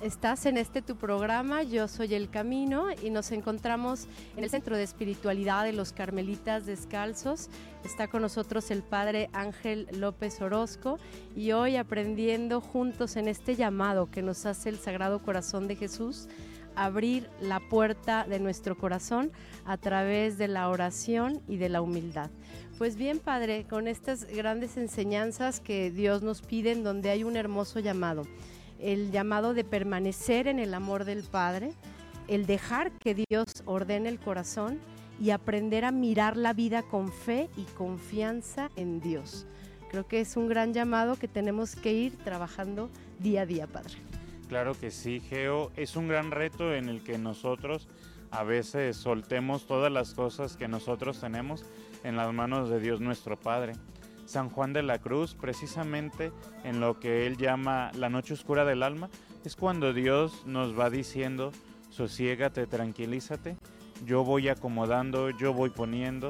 Estás en tu programa, Yo Soy el Camino, y nos encontramos en el Centro de Espiritualidad de los Carmelitas Descalzos. Está con nosotros el Padre Ángel López Orozco, y hoy aprendiendo juntos en este llamado que nos hace el Sagrado Corazón de Jesús, abrir la puerta de nuestro corazón a través de la oración y de la humildad. Pues bien, Padre, con estas grandes enseñanzas que Dios nos pide, en donde hay un hermoso llamado, el llamado de permanecer en el amor del Padre, el dejar que Dios ordene el corazón y aprender a mirar la vida con fe y confianza en Dios. Creo que es un gran llamado que tenemos que ir trabajando día a día, Padre. Claro que sí, Geo, es un gran reto en el que nosotros a veces soltemos todas las cosas que nosotros tenemos en las manos de Dios nuestro Padre. San Juan de la Cruz, precisamente en lo que él llama la noche oscura del alma, es cuando Dios nos va diciendo: sosiégate, tranquilízate, yo voy acomodando, yo voy poniendo.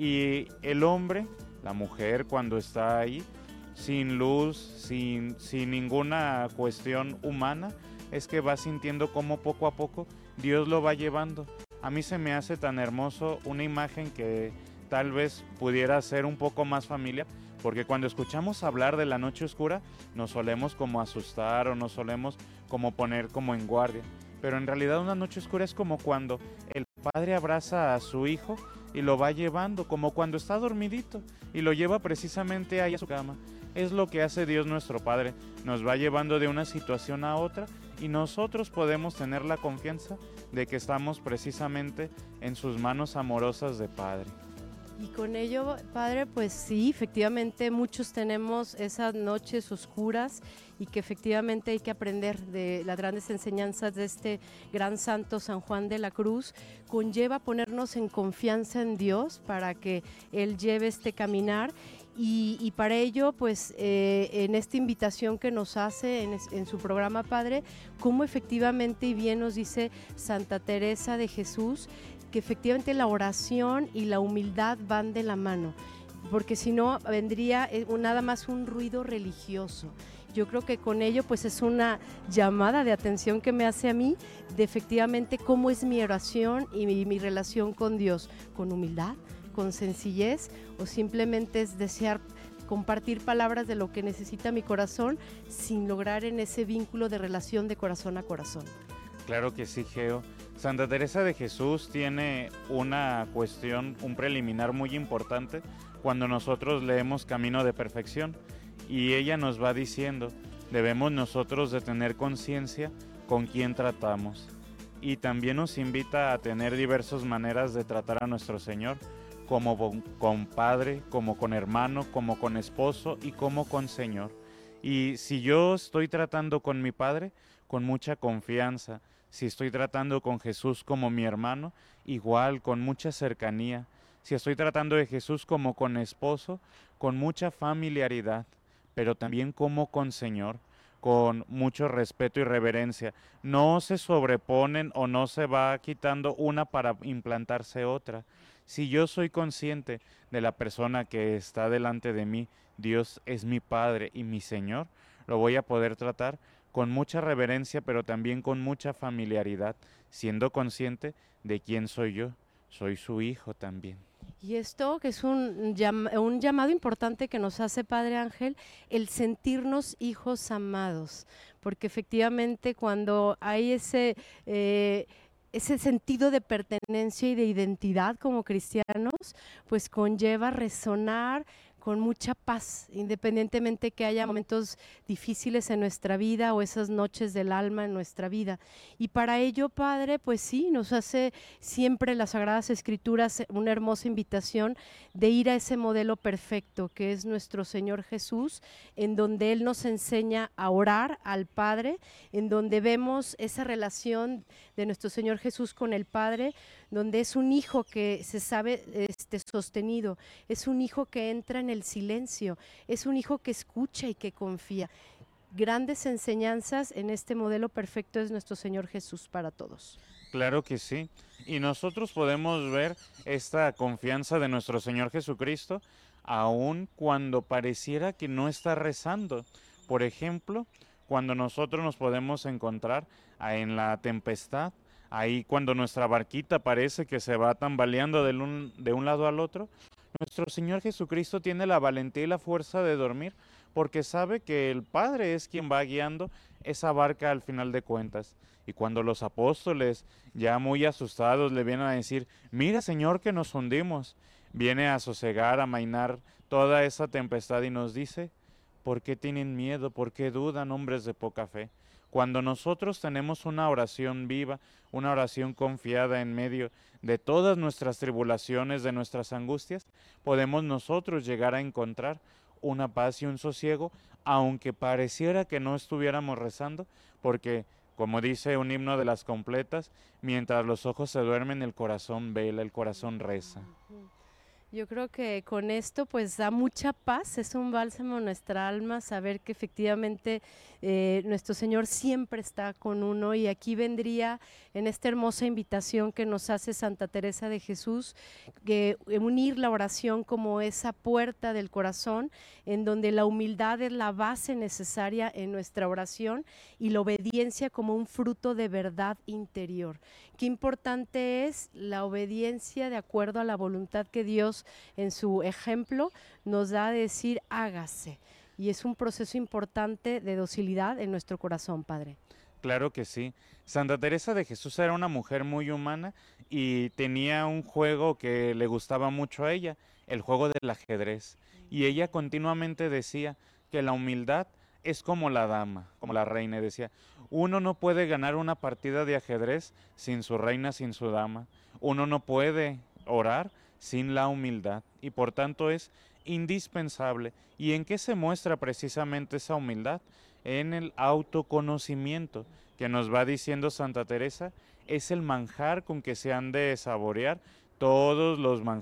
Y el hombre, la mujer, cuando está ahí, sin luz, sin ninguna cuestión humana, es que va sintiendo cómo poco a poco Dios lo va llevando. A mí se me hace tan hermoso una imagen que tal vez pudiera ser un poco más familiar, porque cuando escuchamos hablar de la noche oscura nos solemos como asustar o nos solemos como poner como en guardia, pero en realidad una noche oscura es como cuando el padre abraza a su hijo y lo va llevando, como cuando está dormidito y lo lleva precisamente ahí a su cama. Es lo que hace Dios nuestro Padre, nos va llevando de una situación a otra y nosotros podemos tener la confianza de que estamos precisamente en sus manos amorosas de Padre. Y con ello, Padre, pues sí, efectivamente muchos tenemos esas noches oscuras y que efectivamente hay que aprender de las grandes enseñanzas de este gran santo San Juan de la Cruz. Conlleva ponernos en confianza en Dios para que Él lleve este caminar. Y para ello, pues en esta invitación que nos hace en su programa, Padre, cómo efectivamente y bien nos dice Santa Teresa de Jesús, que efectivamente la oración y la humildad van de la mano, porque si no vendría nada más un ruido religioso. Yo creo que con ello pues es una llamada de atención que me hace a mí de efectivamente cómo es mi oración y mi relación con Dios, con humildad, con sencillez, o simplemente es desear compartir palabras de lo que necesita mi corazón sin lograr en ese vínculo de relación de corazón a corazón. Claro que sí, Geo. Santa Teresa de Jesús tiene una cuestión, un preliminar muy importante cuando nosotros leemos Camino de Perfección, y ella nos va diciendo: debemos nosotros de tener conciencia con quién tratamos, y también nos invita a tener diversas maneras de tratar a nuestro Señor, como con padre, como con hermano, como con esposo y como con Señor. Y si yo estoy tratando con mi Padre, con mucha confianza, si estoy tratando con Jesús como mi hermano, igual, con mucha cercanía. Si estoy tratando de Jesús como con esposo, con mucha familiaridad, pero también como con Señor, con mucho respeto y reverencia. No se sobreponen o no se va quitando una para implantarse otra. Si yo soy consciente de la persona que está delante de mí, Dios es mi Padre y mi Señor, lo voy a poder tratar con mucha reverencia, pero también con mucha familiaridad, siendo consciente de quién soy yo. Soy su hijo también. Y esto que es un llamado importante que nos hace Padre Ángel, el sentirnos hijos amados, porque efectivamente cuando hay ese sentido de pertenencia y de identidad como cristianos, pues conlleva resonar con mucha paz, independientemente que haya momentos difíciles en nuestra vida o esas noches del alma en nuestra vida. Y para ello, Padre, pues sí, nos hace siempre las Sagradas Escrituras una hermosa invitación de ir a ese modelo perfecto que es nuestro Señor Jesús, en donde Él nos enseña a orar al Padre, en donde vemos esa relación de nuestro Señor Jesús con el Padre, donde es un hijo que se sabe sostenido, es un hijo que entra en el silencio, es un hijo que escucha y que confía. Grandes enseñanzas en este modelo perfecto es nuestro Señor Jesús para todos. Claro que sí. Y nosotros podemos ver esta confianza de nuestro Señor Jesucristo aun cuando pareciera que no está rezando. Por ejemplo, cuando nosotros nos podemos encontrar en la tempestad, ahí cuando nuestra barquita parece que se va tambaleando de un lado al otro, nuestro Señor Jesucristo tiene la valentía y la fuerza de dormir porque sabe que el Padre es quien va guiando esa barca al final de cuentas. Y cuando los apóstoles, ya muy asustados, le vienen a decir, mira Señor que nos hundimos, viene a sosegar, a amainar toda esa tempestad y nos dice, ¿por qué tienen miedo? ¿Por qué dudan, hombres de poca fe? Cuando nosotros tenemos una oración viva, una oración confiada en medio de todas nuestras tribulaciones, de nuestras angustias, podemos nosotros llegar a encontrar una paz y un sosiego, aunque pareciera que no estuviéramos rezando, porque, como dice un himno de las completas, mientras los ojos se duermen, el corazón vela, el corazón reza. Yo creo que con esto pues da mucha paz, es un bálsamo a nuestra alma saber que efectivamente nuestro Señor siempre está con uno, y aquí vendría en esta hermosa invitación que nos hace Santa Teresa de Jesús, que unir la oración como esa puerta del corazón en donde la humildad es la base necesaria en nuestra oración y la obediencia como un fruto de verdad interior. Qué importante es la obediencia de acuerdo a la voluntad que Dios en su ejemplo nos da a decir hágase, y es un proceso importante de docilidad en nuestro corazón, Padre. Claro que sí. Santa Teresa de Jesús era una mujer muy humana y tenía un juego que le gustaba mucho a ella, el juego del ajedrez. Y ella continuamente decía que la humildad es como la dama, como la reina. Y decía, uno no puede ganar una partida de ajedrez sin su reina, sin su dama. Uno no puede orar sin la humildad y por tanto es indispensable. ¿Y en qué se muestra precisamente esa humildad? En el autoconocimiento, que nos va diciendo Santa Teresa, es el manjar con que se han de saborear todos los manjares